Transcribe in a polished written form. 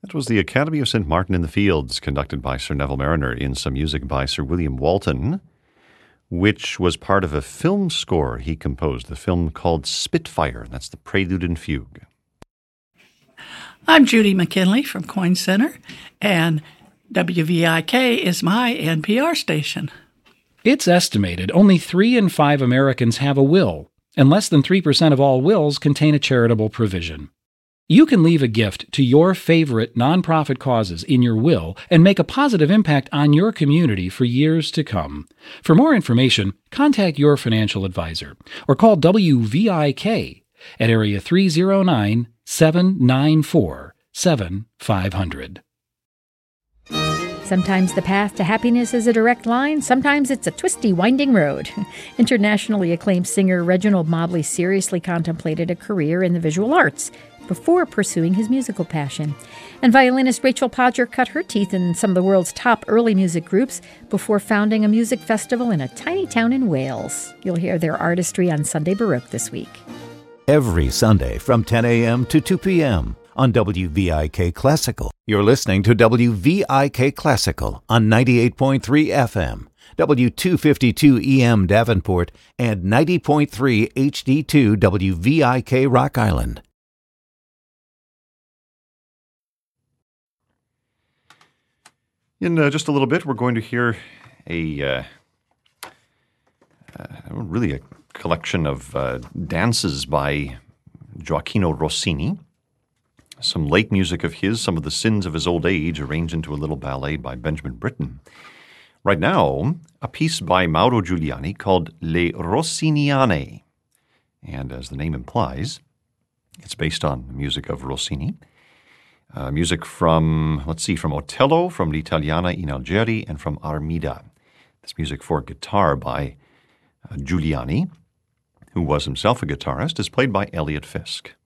That was the Academy of St. Martin in the Fields, conducted by Sir Neville Mariner in some music by Sir William Walton, which was part of a film score he composed, the film called Spitfire. That's the Prelude and Fugue. I'm Judy McKinley from Coin Center, and WVIK is my NPR station. It's estimated only 3 in 5 Americans have a will, and less than 3% of all wills contain a charitable provision. You can leave a gift to your favorite nonprofit causes in your will and make a positive impact on your community for years to come. For more information, contact your financial advisor or call WVIK at area 309-794-7500. Sometimes the path to happiness is a direct line. Sometimes it's a twisty, winding road. Internationally acclaimed singer Reginald Mobley seriously contemplated a career in the visual arts before pursuing his musical passion. And violinist Rachel Podger cut her teeth in some of the world's top early music groups before founding a music festival in a tiny town in Wales. You'll hear their artistry on Sunday Baroque this week. Every Sunday from 10 a.m. to 2 p.m. on WVIK Classical. You're listening to WVIK Classical on 98.3 FM, W252 EM Davenport, and 90.3 HD2 WVIK Rock Island. In just a little bit, we're going to hear really a collection of dances by Gioacchino Rossini. Some late music of his, some of the sins of his old age, arranged into a little ballet by Benjamin Britten. Right now, a piece by Mauro Giuliani called Le Rossiniane. And as the name implies, it's based on the music of Rossini. Music from Otello, from L'Italiana in Algeri, and from Armida. This music for guitar by Giuliani, who was himself a guitarist, is played by Elliot Fisk.